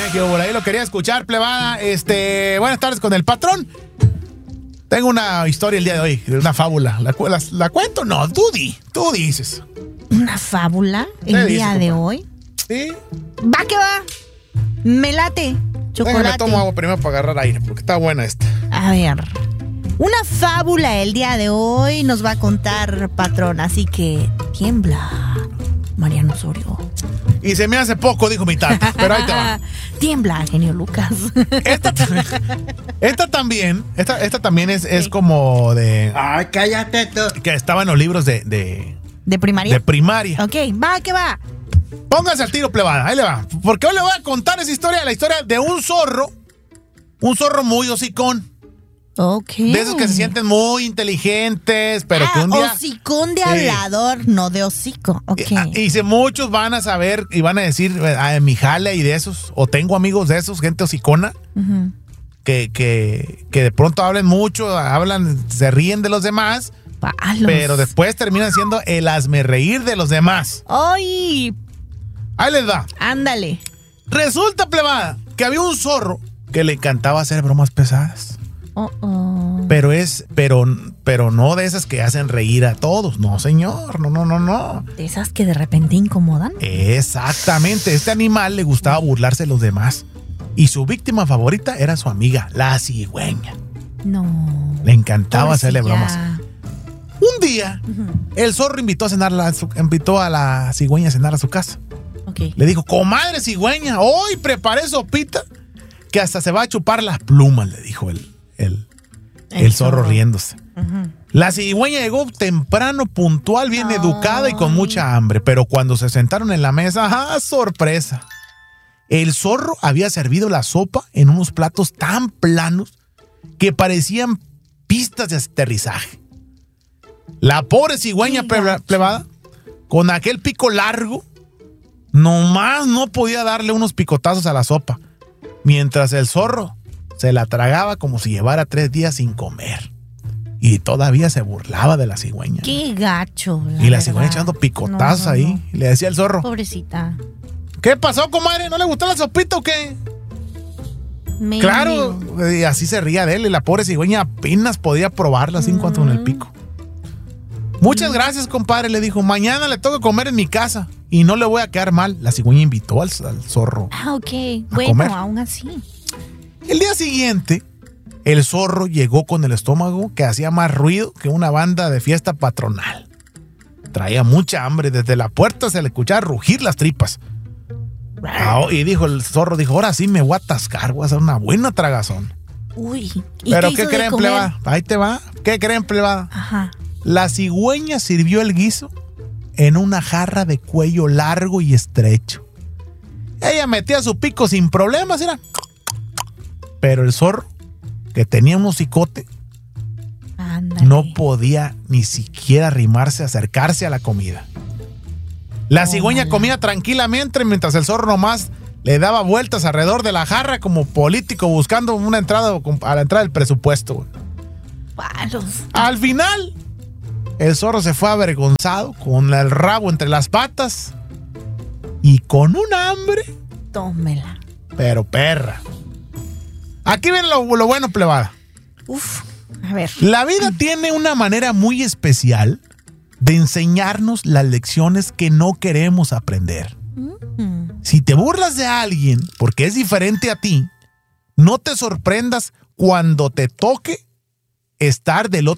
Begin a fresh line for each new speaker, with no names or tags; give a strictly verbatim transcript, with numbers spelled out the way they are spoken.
que por ahí lo quería escuchar, plebada. Este, buenas tardes con el patrón. Tengo una historia el día de hoy, una fábula. ¿La, la, la cuento? No, tú di, tú dices.
¿Una fábula el día
dice,
de
compa?
hoy?
Sí.
Va que va. Me late. Chocolate.
Déjame tomo agua primero para agarrar aire, porque está buena esta.
A ver. Una fábula el día de hoy nos va a contar, patrón. Así que tiembla, Mariano Osorio.
Y se me hace poco, dijo mi tata, pero ahí te va.
Tiembla, genio Lucas.
Esta, esta también, esta, esta también es, es como de...
Ay, cállate tú.
Que estaba en los libros de... ¿De,
¿De primaria?
de primaria.
Ok, va que va.
Póngase al tiro, plebada, ahí le va. Porque hoy le voy a contar esa historia, la historia de un zorro, un zorro muy hocicón.
Ok.
De esos que se sienten muy inteligentes, pero
ah,
que un día...
hocicón de
Sí.
hablador, no de hocico. Ok.
Y, y dice, muchos van a saber y van a decir, ah, mi jale y de esos, o tengo amigos de esos, gente hocicona,
Uh-huh.
que, que, que de pronto hablan mucho, hablan, se ríen de los demás,
Palos.
pero después terminan siendo el hazmerreír de los demás.
¡Ay!
Ahí les va.
Ándale.
Resulta, plebada, que había un zorro que le encantaba hacer bromas pesadas.
Oh, oh.
Pero es, pero, pero no de esas que hacen reír a todos. No, señor, no, no, no, no.
De esas que de repente incomodan.
Exactamente, este animal le gustaba burlarse de los demás. Y su víctima favorita era su amiga, la cigüeña.
No.
Le encantaba hacerle
Pobrecilla.
bromas. Un día,
Ujú.
el zorro invitó a cenar a su- invitó a la cigüeña a cenar a su casa.
Ok.
Le dijo, comadre cigüeña, hoy preparé sopita que hasta se va a chupar las plumas, le dijo el, el, el,
El
zorro
zorro.
riéndose.
Ujú.
La cigüeña llegó temprano, puntual, bien
Ay.
educada y con mucha hambre, pero cuando se sentaron en la mesa, ¡ah, sorpresa! El zorro había servido la sopa en unos platos tan planos que parecían pistas de aterrizaje. La pobre cigüeña
Qué
pleba-
gacho.
plebada, con aquel pico largo, nomás no podía darle unos picotazos a la sopa, mientras el zorro se la tragaba como si llevara tres días sin comer. Y todavía se burlaba de la cigüeña.
Qué gacho.
Y la cigüeña
verdad.
echando picotazos
No, no,
ahí.
no.
Y le decía el zorro,
Pobrecita.
¿qué pasó, comadre? ¿No le gustó la sopita o qué?
Me
Claro,
digo.
y así se ría de él. Y la pobre cigüeña apenas podía probarla así en cuanto con el pico. Muchas gracias, compadre, le dijo. Mañana le toca comer en mi casa y no le voy a quedar mal. La cigüeña invitó al, al zorro.
Ah, ok.
A
Bueno,
comer.
aún así.
El día siguiente, el zorro llegó con el estómago que hacía más ruido que una banda de fiesta patronal. Traía mucha hambre. Desde la puerta se le escuchaba rugir las tripas. Ah, y dijo el zorro, dijo, ahora sí me voy a atascar, voy a hacer una buena tragazón.
Uy. ¿Y
¿Pero
qué,
qué
hizo de
creen,
comer?
plebada? Ahí te va. ¿Qué creen, plebada?
Ajá.
La cigüeña sirvió el guiso en una jarra de cuello largo y estrecho. Ella metía su pico sin problemas, era. Pero el zorro, que tenía un hocicote,
Ándale.
no podía ni siquiera arrimarse, acercarse a la comida. La cigüeña
Tómala.
comía tranquilamente mientras el zorro nomás le daba vueltas alrededor de la jarra como político buscando una entrada a la entrada del presupuesto. Güey.
Palos.
Al final, el zorro se fue avergonzado con el rabo entre las patas y con un hambre,
Tómela.
pero perra. Aquí ven lo, lo bueno, plebada.
Uf. A ver.
La vida tiene una manera muy especial de enseñarnos las lecciones que no queremos aprender.
Mm.
Si te burlas de alguien porque es diferente a ti, no te sorprendas cuando te toque estar del otro